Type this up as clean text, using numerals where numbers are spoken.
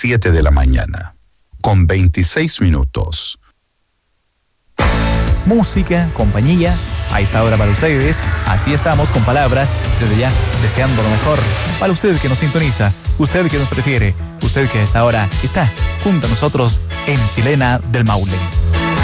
7 de la mañana, con 26 minutos. Música, compañía, a esta hora para ustedes. Así estamos con palabras, desde ya deseando lo mejor. Para usted que nos sintoniza, usted que nos prefiere, usted que a esta hora está junto a nosotros en Chilena del Maule.